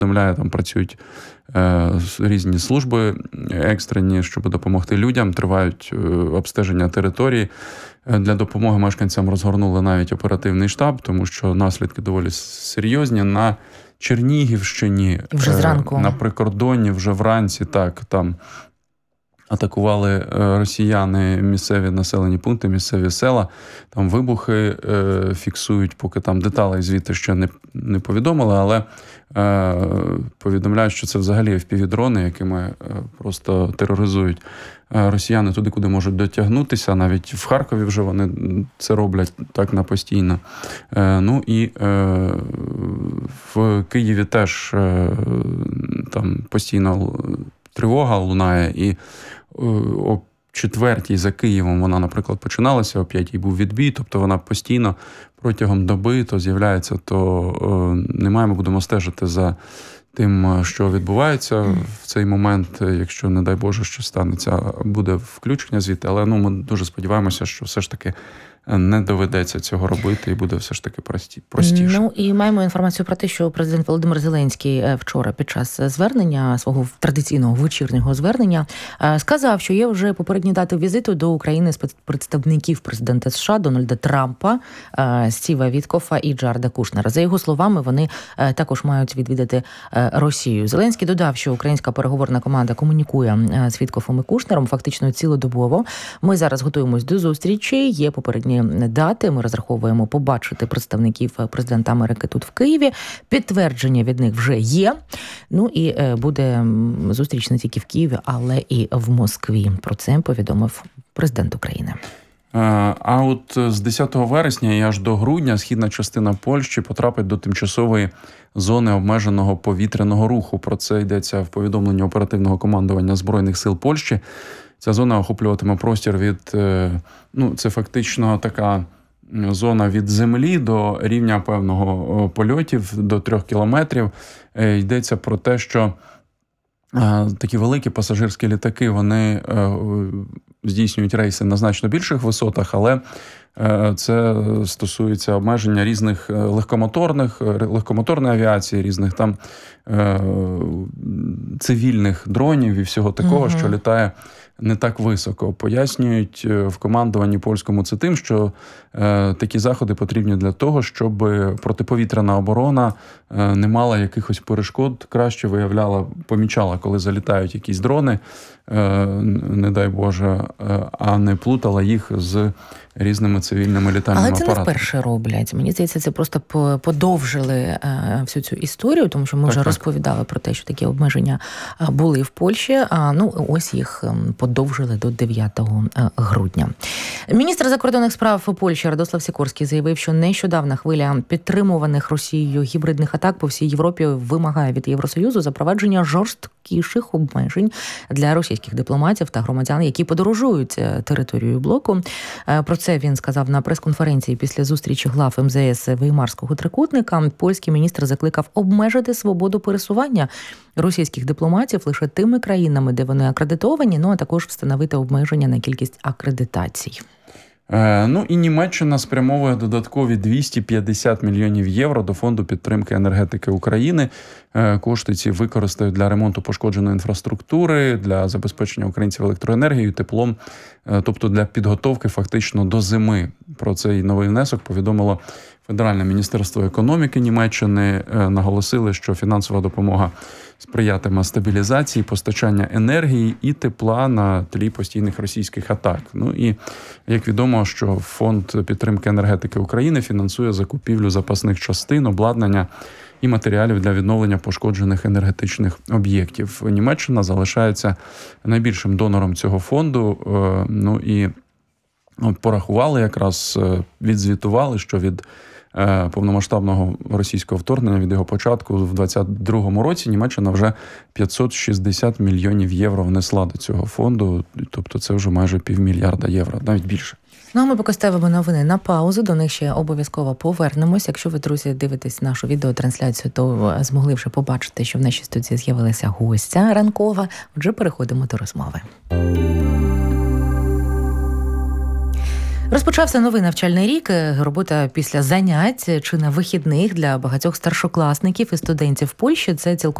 повідомляє, там працюють різні служби екстрені, щоб допомогти людям, тривають обстеження території. Для допомоги мешканцям розгорнули навіть оперативний штаб, тому що наслідки доволі серйозні. На Чернігівщині, вже зранку, на прикордонні, вже вранці, так, там атакували росіяни місцеві населені пункти, місцеві села. Там вибухи фіксують, поки там деталей звідти ще не повідомили, але повідомляють, що це взагалі FPV-дрони, якими просто тероризують росіяни туди, куди можуть дотягнутися. Навіть в Харкові вже вони це роблять так на постійно. Ну і в Києві теж там постійно тривога лунає, і о 4-й за Києвом вона, наприклад, починалася, о 5-й був відбій, тобто вона постійно протягом доби то з'являється, то немає, ми будемо стежити за тим, що відбувається в цей момент, якщо, не дай Боже, що станеться, буде включення звідти, але ми дуже сподіваємося, що все ж таки не доведеться цього робити і буде все ж таки простіше. Ну і маємо інформацію про те, що президент Володимир Зеленський вчора під час звернення, свого традиційного вечірнього звернення, сказав, що є вже попередні дати візиту до України представників президента США Дональда Трампа, Стіва Віткофа і Джареда Кушнера. За його словами, вони також мають відвідати Росію. Зеленський додав, що українська переговорна команда комунікує з Віткофом і Кушнером фактично цілодобово. Ми зараз готуємось до зустрічі, є попередні дати, ми розраховуємо побачити представників президента Америки тут в Києві. Підтвердження від них вже є. Ну і буде зустріч не тільки в Києві, але і в Москві. Про це повідомив президент України. А от з 10 вересня і аж до грудня східна частина Польщі потрапить до тимчасової зони обмеженого повітряного руху. Про це йдеться в повідомленні оперативного командування Збройних сил Польщі. Ця зона охоплюватиме простір від, це фактично така зона від землі до рівня певного польотів, до 3 кілометрів. Йдеться про те, що такі великі пасажирські літаки, вони здійснюють рейси на значно більших висотах, але це стосується обмеження різних легкомоторної авіації, різних там цивільних дронів і всього такого, що літає не так високо. Пояснюють в командуванні польському це тим, що такі заходи потрібні для того, щоб протиповітряна оборона не мала якихось перешкод, краще помічала, коли залітають якісь дрони, не дай Боже, а не плутала їх з різними цивільними літальними апаратами. Але це не вперше роблять. Мені здається, це просто подовжили всю цю історію, тому що ми вже розповідали про те, що такі обмеження були в Польщі, ось їх подовжили до 9 грудня. Міністр закордонних справ Польщі Радослав Сікорський заявив, що нещодавна хвиля підтримуваних Росією гібридних атак по всій Європі вимагає від Євросоюзу запровадження жорсткіших обмежень для російських дипломатів та громадян, які подорожують територією блоку. Про це він сказав на прес-конференції після зустрічі глав МЗС Веймарського трикутника. Польський міністр закликав обмежити свободу пересування російських дипломатів лише тими країнами, де вони акредитовані, а також встановити обмеження на кількість акредитацій. І Німеччина спрямовує додаткові 250 мільйонів євро до Фонду підтримки енергетики України. Кошти ці використають для ремонту пошкодженої інфраструктури, для забезпечення українців електроенергією, теплом, тобто для підготовки фактично до зими. Про цей новий внесок повідомило Федеральне міністерство економіки Німеччини. Наголосили, що фінансова допомога сприятиме стабілізації постачання енергії і тепла на тлі постійних російських атак. І, як відомо, що Фонд підтримки енергетики України фінансує закупівлю запасних частин, обладнання і матеріалів для відновлення пошкоджених енергетичних об'єктів. Німеччина залишається найбільшим донором цього фонду. І порахували якраз, відзвітували, що від повномасштабного російського вторгнення, від його початку в 2022 році Німеччина вже 560 мільйонів євро внесла до цього фонду. Тобто це вже майже 500 мільярда євро, навіть більше. А ми поки ставимо новини на паузу, до них ще обов'язково повернемось. Якщо ви, друзі, дивитесь нашу відеотрансляцію, то змогли вже побачити, що в нашій студії з'явилася гостя ранкова. Отже, переходимо до розмови. Розпочався новий навчальний рік. Робота після занять чи на вихідних для багатьох старшокласників і студентів в Польщі – це цілком